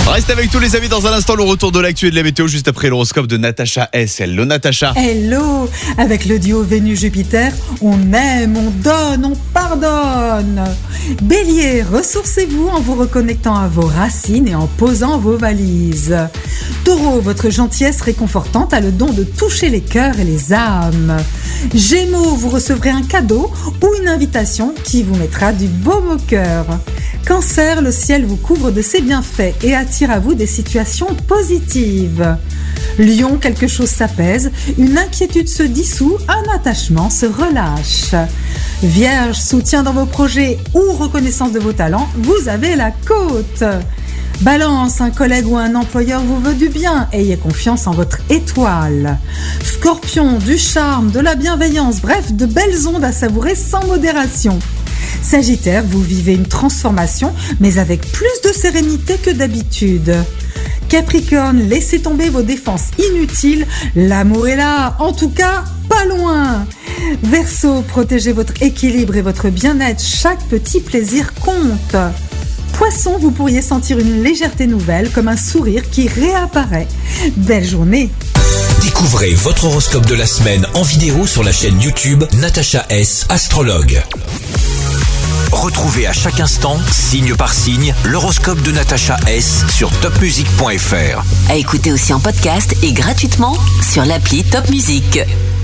Reste avec tous les amis dans un instant, le retour de l'actu et de la météo juste après l'horoscope de Natacha S. Hello Natacha. Hello. Avec le duo Vénus-Jupiter, on aime, on donne, on pardonne. Bélier, ressourcez-vous en vous reconnectant à vos racines et en posant vos valises. Taureau, votre gentillesse réconfortante a le don de toucher les cœurs et les âmes. Gémeaux, vous recevrez un cadeau ou une invitation qui vous mettra du baume au cœur. Cancer, le ciel vous couvre de ses bienfaits et attire à vous des situations positives. Lion, quelque chose s'apaise, une inquiétude se dissout, un attachement se relâche. Vierge, soutien dans vos projets ou reconnaissance de vos talents, vous avez la cote. Balance, un collègue ou un employeur vous veut du bien, ayez confiance en votre étoile. Scorpion, du charme, de la bienveillance, bref, de belles ondes à savourer sans modération. Sagittaire, vous vivez une transformation, mais avec plus de sérénité que d'habitude. Capricorne, laissez tomber vos défenses inutiles, l'amour est là, en tout cas, pas loin. Verseau, protégez votre équilibre et votre bien-être, chaque petit plaisir compte. Poisson, vous pourriez sentir une légèreté nouvelle, comme un sourire qui réapparaît. Belle journée. Découvrez votre horoscope de la semaine en vidéo sur la chaîne YouTube Natacha S. Astrologue. Retrouvez à chaque instant, signe par signe, l'horoscope de Natacha S. sur topmusic.fr. À écouter aussi en podcast et gratuitement sur l'appli Top Music.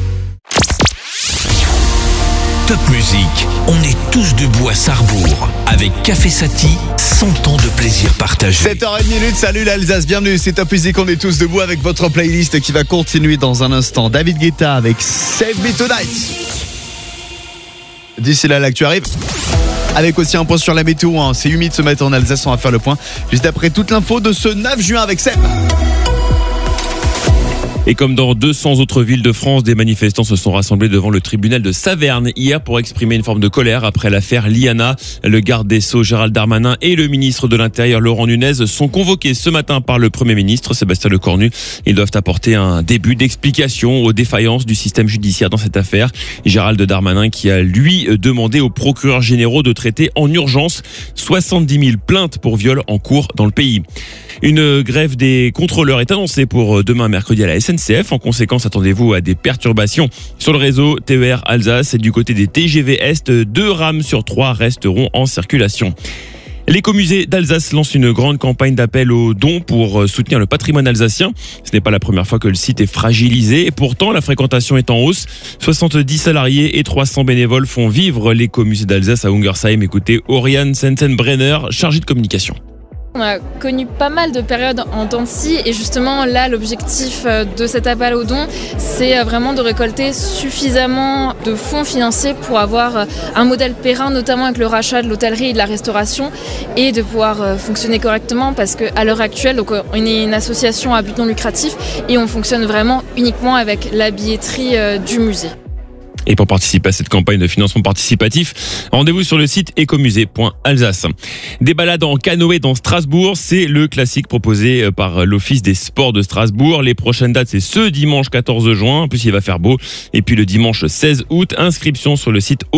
Top Music, on est tous debout à Sarrebourg avec Café Sati, 100 ans de plaisir partagé. 7h01, salut l'Alsace, bienvenue, c'est Top Music, on est tous debout avec votre playlist qui va continuer dans un instant. David Guetta avec Save Me Tonight. D'ici là, l'actu arrive. Avec aussi un point sur la météo, c'est humide ce matin en Alsace, on va faire le point juste après toute l'info de ce 9 juin avec Seb. Et comme dans 200 autres villes de France, des manifestants se sont rassemblés devant le tribunal de Saverne hier pour exprimer une forme de colère après l'affaire Liana. Le garde des Sceaux Gérald Darmanin et le ministre de l'Intérieur Laurent Nunez sont convoqués ce matin par le Premier ministre Sébastien Lecornu. Ils doivent apporter un début d'explication aux défaillances du système judiciaire dans cette affaire. Gérald Darmanin qui a lui demandé aux procureurs généraux de traiter en urgence 70 000 plaintes pour viol en cours dans le pays. Une grève des contrôleurs est annoncée pour demain mercredi à la SNCF. En conséquence, attendez-vous à des perturbations sur le réseau TER Alsace. Et du côté des TGV Est, 2 rames sur 3 resteront en circulation. L'écomusée d'Alsace lance une grande campagne d'appel aux dons pour soutenir le patrimoine alsacien. Ce n'est pas la première fois que le site est fragilisé et pourtant la fréquentation est en hausse. 70 salariés et 300 bénévoles font vivre l'écomusée d'Alsace à Ungersheim. Écoutez Oriane Sensenbrenner, chargée de communication. On a connu pas mal de périodes en dents de scie et justement là l'objectif de cet appel aux dons c'est vraiment de récolter suffisamment de fonds financiers pour avoir un modèle périn, notamment avec le rachat de l'hôtellerie et de la restauration et de pouvoir fonctionner correctement parce qu'à l'heure actuelle donc, on est une association à but non lucratif et on fonctionne vraiment uniquement avec la billetterie du musée. Et pour participer à cette campagne de financement participatif, rendez-vous sur le site ecomusée.alsace. Des balades en canoë dans Strasbourg, c'est le classique proposé par l'Office des sports de Strasbourg. Les prochaines dates, c'est ce dimanche 14 juin, en plus il va faire beau. Et puis le dimanche 16 août, inscription sur le site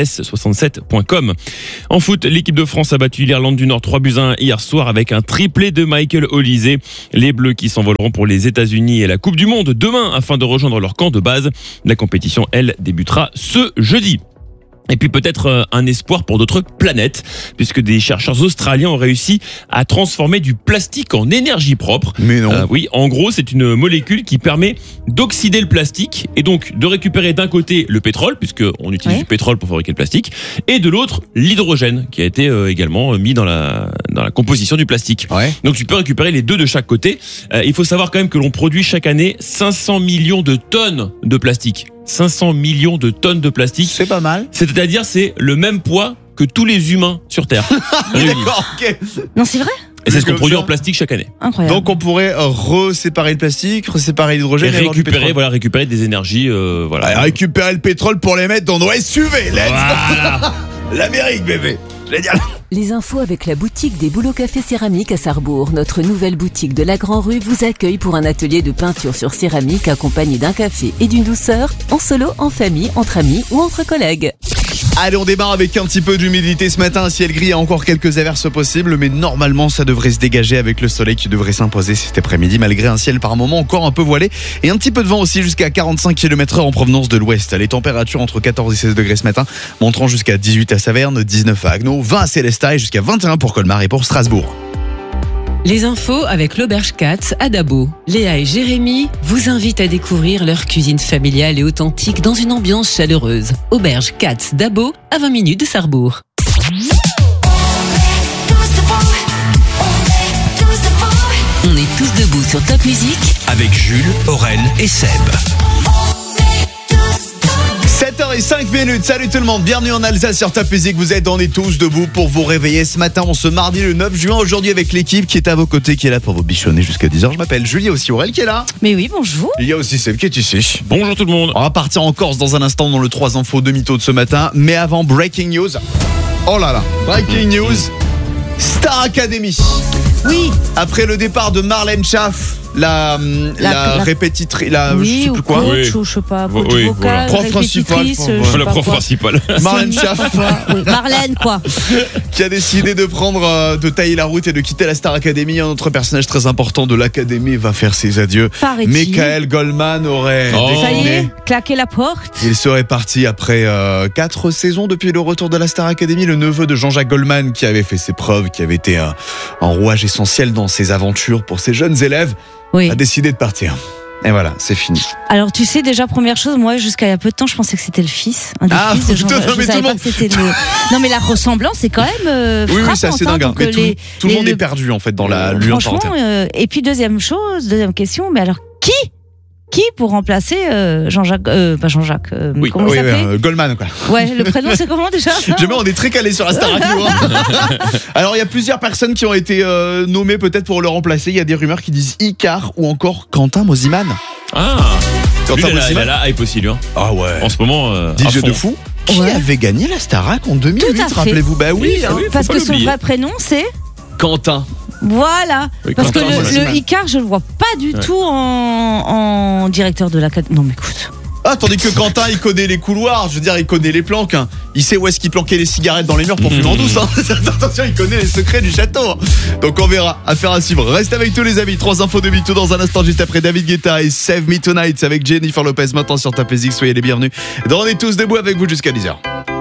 ods67.com. En foot, l'équipe de France a battu l'Irlande du Nord 3-1 hier soir avec un triplé de Michael Olise. Les Bleus qui s'envoleront pour les États-Unis et la Coupe du Monde demain afin de rejoindre leur camp de base. La compétition, elle, débutera ce jeudi. Et puis peut-être un espoir pour d'autres planètes, puisque des chercheurs australiens ont réussi à transformer du plastique en énergie propre. Mais non. Oui, en gros, c'est une molécule qui permet d'oxyder le plastique et donc de récupérer d'un côté le pétrole, puisqu'on utilise du pétrole pour fabriquer le plastique, et de l'autre l'hydrogène, qui a été également mis dans la composition du plastique. Ouais. Donc tu peux récupérer les deux de chaque côté. Il faut savoir quand même que l'on produit chaque année 500 millions de tonnes de plastique. 500 millions de tonnes de plastique. C'est pas mal. C'est-à-dire, c'est le même poids que tous les humains sur Terre. D'accord, ok. Non, c'est vrai ? Et c'est ce qu'on produit en plastique chaque année. Incroyable. Donc on pourrait reséparer le plastique, reséparer l'hydrogène et récupérer des énergies. Allez, récupérer le pétrole pour les mettre dans nos SUV. Let's go. L'Amérique, bébé. Génial. Les infos avec la boutique des Boulots Café Céramique à Sarrebourg. Notre nouvelle boutique de la Grand Rue vous accueille pour un atelier de peinture sur céramique accompagné d'un café et d'une douceur, en solo, en famille, entre amis ou entre collègues. Allez, on démarre avec un petit peu d'humidité ce matin. Ciel gris, il y a encore quelques averses possibles, mais normalement ça devrait se dégager avec le soleil qui devrait s'imposer cet après-midi, malgré un ciel par moment encore un peu voilé et un petit peu de vent aussi jusqu'à 45 km/h en provenance de l'ouest. Les températures entre 14 et 16 degrés ce matin, montrant jusqu'à 18 à Saverne, 19 à Haguenau, 20 à Célestat et jusqu'à 21 pour Colmar et pour Strasbourg. Les infos avec l'Auberge Katz à Dabo. Léa et Jérémy vous invitent à découvrir leur cuisine familiale et authentique dans une ambiance chaleureuse. Auberge Katz Dabo, à 20 minutes de Sarrebourg. On est tous debout sur Top Music avec Jules, Aurel et Seb. 7h05. Salut tout le monde, bienvenue en Alsace sur Top Music. On est tous debout pour vous réveiller ce matin, on se mardi le 9 juin. Aujourd'hui avec l'équipe qui est à vos côtés, qui est là pour vous bichonner jusqu'à 10h. Je m'appelle Julie, il y a aussi Aurel qui est là. Mais oui, bonjour. Il y a aussi Seb qui est ici. Bonjour tout le monde. On va partir en Corse dans un instant dans le 3 infos de mytho de ce matin. Mais avant, breaking news. Oh là là, breaking news. Star Academy. Oui. Après le départ de Marlène Schaff, la répétitrice, je sais plus quoi. Coach, ou je sais pas, coach Oui, vocal, prof principal, La prof principale. Marlène Schaff. Oui, Marlène quoi. Qui a décidé de tailler la route et de quitter la Star Academy. Un autre personnage très important de l'académie va faire ses adieux. Paraît-il. Michael Goldman aurait Ça y décliné. est, claquer la porte. Il serait parti après 4 saisons depuis le retour de la Star Academy. Le neveu de Jean-Jacques Goldman, qui avait fait ses preuves, qui avait été un rouage essentiel dans ses aventures pour ses jeunes élèves, Oui. a décidé de partir. Et voilà, c'est fini. Alors tu sais déjà, première chose, moi jusqu'à il y a peu de temps je pensais que c'était le fils, un des fils de Jean. putain, Je mais savais tout le pas monde- que c'était le... Non mais la ressemblance est quand même Oui, frappante. c'est assez dingue. Donc, Mais tout le monde est perdu en fait dans la lui en franchement, parenthèse. et puis deuxième question, mais alors qui pour remplacer Jean-Jacques, pas Jean-Jacques, Oui. comment il s'appelait Goldman quoi. Ouais, le prénom c'est comment déjà? Jamais, on est très calé sur la Star Radio. Alors il y a plusieurs personnes qui ont été nommées peut-être pour le remplacer. Il y a des rumeurs qui disent Icar ou encore Quentin Mosiman. Ah, lui, Quentin il a Mosiman. la hype aussi, lui. Hein. Ah ouais. En ce moment, à DJ fond. de fou. Qui Ouais. avait gagné la Starac en 2008, Tout à fait. rappelez-vous. Bah oui, hein. oui, faut Parce pas que son l'oublier. vrai prénom c'est... Quentin. Voilà, Oui, parce que Quentin le Icar, je le vois pas du tout en directeur de l'académie. Non mais écoute. Ah, tandis que Quentin, il connaît les couloirs, je veux dire, il connaît les planques. Hein. Il sait où est-ce qu'il planquait les cigarettes dans les murs pour fumer en douce. Hein. Attention, il connaît les secrets du château. Donc on verra, affaire à suivre. Reste avec tous les amis. 3 infos de mytho dans un instant, juste après David Guetta et Save Me Tonight avec Jennifer Lopez maintenant sur Top Music. Soyez les bienvenus. On est tous debout avec vous jusqu'à 10h.